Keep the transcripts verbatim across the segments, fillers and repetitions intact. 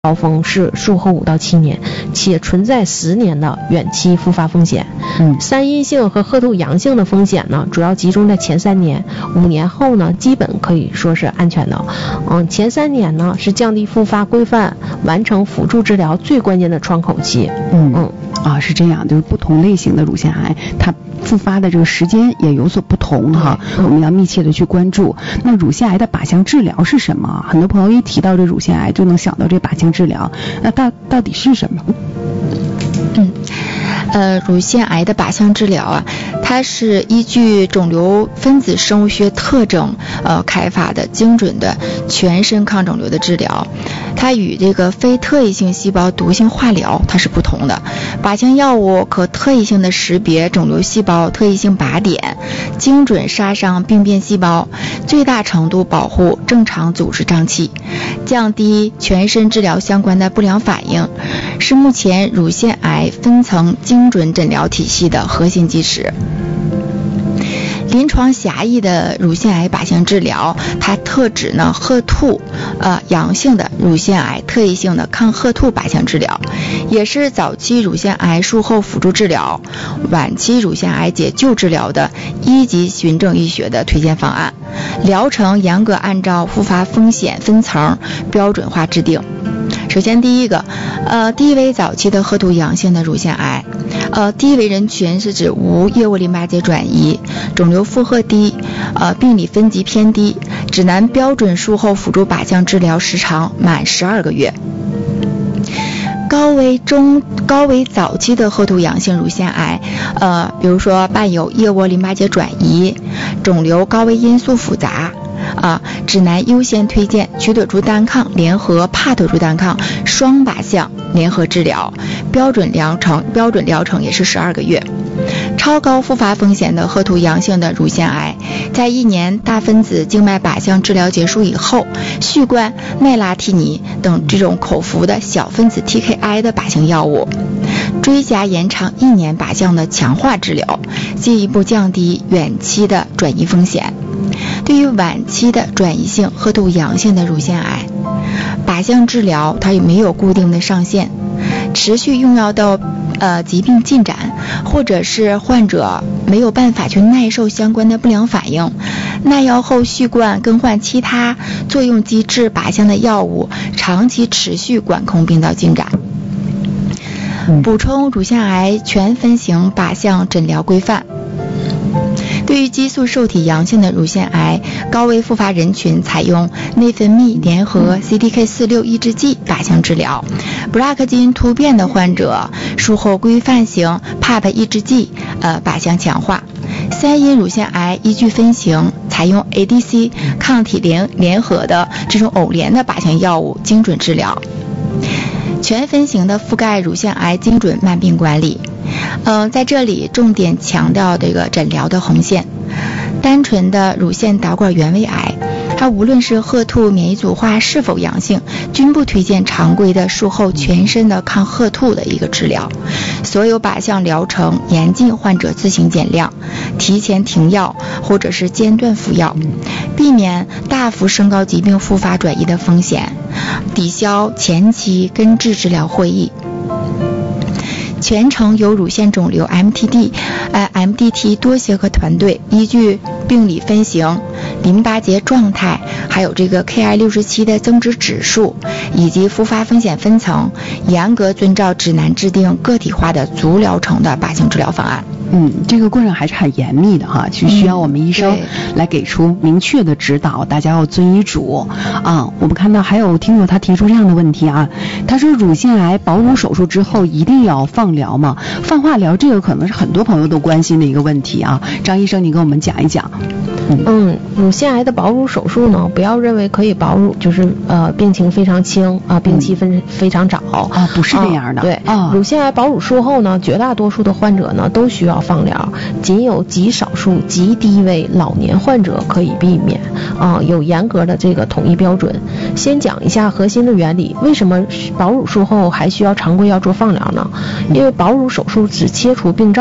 高峰是术后五到七年，且存在十年的远期复发风险。 嗯， 三阴性和褐兔阳性的风险呢，主要集中在前三年，五年后呢，基本可以说是安全的。嗯，前三年呢是降低复发、规范完成辅助治疗最关键的窗口期。 嗯嗯啊，是这样，就是不同类型的乳腺癌，它复发的这个时间也有所不同哈，我们要密切的去关注。那乳腺癌的靶向治疗是什么？很多朋友一提到这乳腺癌就能想到这靶向治疗，那到到底是什么？ 嗯，呃，乳腺癌的靶向治疗啊，它是依据肿瘤分子生物学特征呃开发的精准的全身抗肿瘤的治疗。它与这个非特异性细胞毒性化疗它是不同的。靶向药物可特异性的识别肿瘤细胞特异性靶点，精准杀伤病变细胞，最大程度保护正常组织脏器，降低全身治疗相关的不良反应，是目前乳腺癌分层精准诊疗体系的核心基石。临床狭义的乳腺癌靶向治疗，它特指呢褐兔呃阳性的乳腺癌特异性的抗褐兔靶向治疗，也是早期乳腺癌术后辅助治疗、晚期乳腺癌解救治疗的一级循证医学的推荐方案。疗程严格按照复发风险分层标准化制定。首先第一个，呃，低危早期的褐兔阳性的乳腺癌，呃，低危人群是指无腋窝淋巴结转移、肿瘤负荷低、呃，病理分级偏低，指南标准术后辅助靶向治疗时长满十二个月。高危中高危早期的褐兔阳性乳腺癌，呃，比如说伴有腋窝淋巴结转移、肿瘤高危因素复杂。啊，指南优先推荐曲朵珠单抗联合帕妥珠单抗双靶向联合治疗，标准疗程标准疗程也是十二个月。超高复发风险的褐兔阳性的乳腺癌，在一年大分子静脉靶向治疗结束以后，续灌奈拉替尼等这种口服的小分子 T K I 的靶向药物，追加延长一年靶向的强化治疗，进一步降低远期的转移风险。对于晚期的转移性褐兔阳性的乳腺癌，靶向治疗它也没有固定的上限，持续用药到呃疾病进展，或者是患者没有办法去耐受相关的不良反应，耐药后续灌更换其他作用机制靶向的药物，长期持续管控病灶进展。补充乳腺癌全分型靶向诊疗规范。对于激素受体阳性的乳腺癌高危复发人群，采用内分泌联合 C D K 四六 抑制剂靶向治疗。B R C A 基因突变的患者，术后规范型 P A P 抑制剂呃靶向强化。三阴乳腺癌依据分型，采用 A D C 抗体联联合的这种偶联的靶向药物精准治疗。全分型的覆盖乳腺癌精准慢病管理。嗯、呃，在这里重点强调这个诊疗的红线。单纯的乳腺导管原位癌，它无论是褐兔免疫组化是否阳性，均不推荐常规的术后全身的抗褐兔的一个治疗。所有靶向疗程严禁患者自行减量、提前停药或者是间断服药，避免大幅升高疾病复发转移的风险，抵消前期根治治疗获益。全程由乳腺肿瘤 M T D 呃 M D T 多协和团队依据病理分型、淋巴结状态，还有这个 K I 六十七的增殖指数以及复发风险分层，严格遵照指南制定个体化的足疗程的靶向治疗方案。 嗯，这个过程还是很严密的哈，就需要我们医生来给出明确的指导，大家要遵医嘱啊。我们看到还有听友他提出这样的问题啊，他说乳腺癌保乳手术之后一定要放疗吗？放化疗这个可能是很多朋友都关心的一个问题啊，张医生你跟我们讲一讲。 嗯，乳腺癌的保乳手术呢，不要认为可以保乳就是呃病情非常轻啊，病期非非常早啊，不是这样的。 啊、对啊，乳腺癌保乳术后呢，绝大多数的患者呢都需要放疗，仅有极少数极低危老年患者可以避免啊，有严格的这个统一标准。先讲一下核心的原理，为什么保乳术后还需要常规要做放疗呢？因为保乳手术只切除病灶，它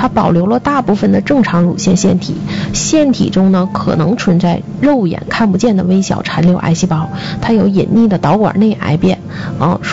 它保留了大部分的正常乳腺腺体，腺体中呢可能存在肉眼看不见的微小残留癌细胞，它有隐匿的导管内癌变，啊、呃。